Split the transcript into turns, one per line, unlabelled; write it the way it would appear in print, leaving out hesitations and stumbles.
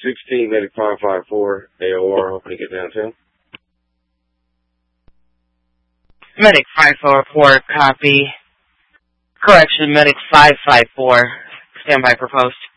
16, Medic 554, AOR, hoping to get downtown.
Medic 544, copy. Correction, Medic 554, standby for post.